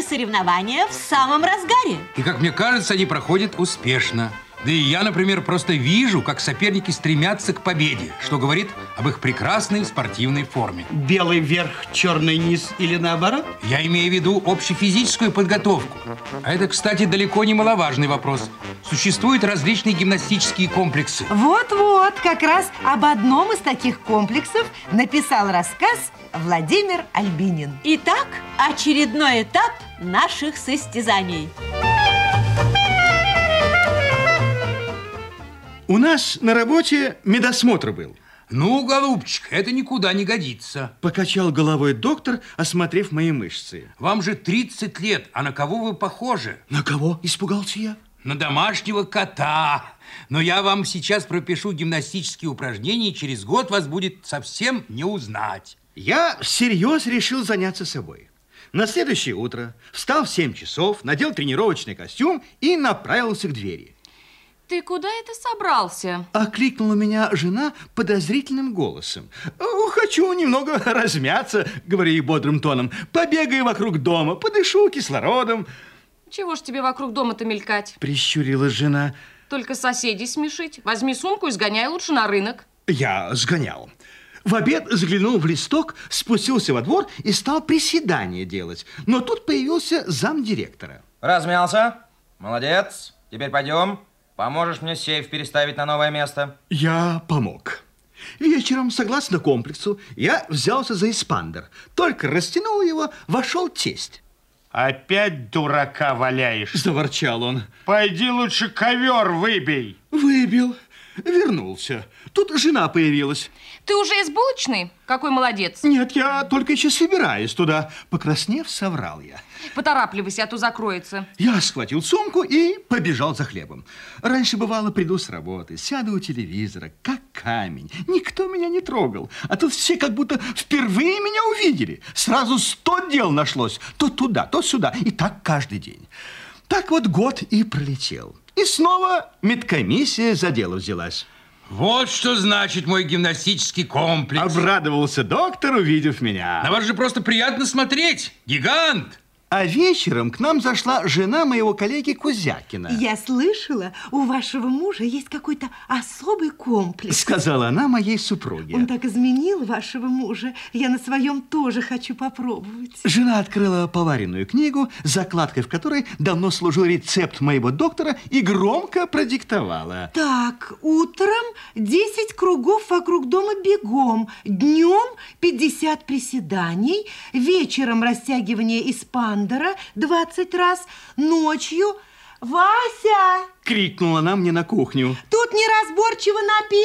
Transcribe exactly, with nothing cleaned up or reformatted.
Наши соревнования в самом разгаре. И, как мне кажется, они проходят успешно. Да и я, например, просто вижу, как соперники стремятся к победе, что говорит об их прекрасной спортивной форме. Белый верх, черный низ или наоборот? Я имею в виду общефизическую подготовку. А это, кстати, далеко не маловажный вопрос. Существуют различные гимнастические комплексы. Вот-вот, как раз об одном из таких комплексов написал рассказ Владимир Альбинин. Итак, очередной этап наших состязаний. У нас на работе медосмотр был. Ну, голубчик, это никуда не годится. Покачал головой доктор, осмотрев мои мышцы. Вам же тридцать лет, а на кого вы похожи? На кого? Испугался я. На домашнего кота. Но я вам сейчас пропишу гимнастические упражнения, и через год вас будет совсем не узнать. Я всерьез решил заняться собой. На следующее утро встал в семь часов, надел тренировочный костюм и направился к двери. Ты куда это собрался? Окликнула меня жена подозрительным голосом. Хочу немного размяться, говорю ей бодрым тоном. Побегаю вокруг дома, подышу кислородом. Чего ж тебе вокруг дома-то мелькать? Прищурилась жена. Только соседей смешить. Возьми сумку и сгоняй лучше на рынок. Я сгонял. В обед заглянул в листок, спустился во двор и стал приседания делать. Но тут появился замдиректора. Размялся? Молодец. Теперь пойдем. Поможешь мне сейф переставить на новое место? Я помог. Вечером, согласно комплексу, я взялся за эспандер. Только растянул его, вошел тесть. Опять дурака валяешь? Заворчал он. Пойди лучше ковер выбей. Выбил. Вернулся. Тут жена появилась. Ты уже из булочной? Какой молодец. Нет, я только еще собираюсь туда. Покраснев, соврал я. Поторапливайся, а то закроется. Я схватил сумку и побежал за хлебом. Раньше, бывало, приду с работы, сяду у телевизора, как камень. Никто меня не трогал. А тут все как будто впервые меня увидели. Сразу сто дел нашлось. То туда, то сюда. И так каждый день. Так вот год и пролетел. И снова медкомиссия за дело взялась. Вот что значит мой гимнастический комплекс. Обрадовался доктор, увидев меня. На вас же просто приятно смотреть. Гигант. А вечером к нам зашла жена моего коллеги Кузякина. Я слышала, у вашего мужа есть какой-то особый комплекс. Сказала она моей супруге. Он так изменил вашего мужа. Я на своем тоже хочу попробовать. Жена открыла поваренную книгу, закладкой в которой давно служил рецепт моего доктора, и громко продиктовала. Так, утром десять кругов вокруг дома бегом, днем пятьдесят приседаний, вечером растягивание эспандера двадцать раз, ночью... Вася! Крикнула она мне на кухню. Тут неразборчиво написано.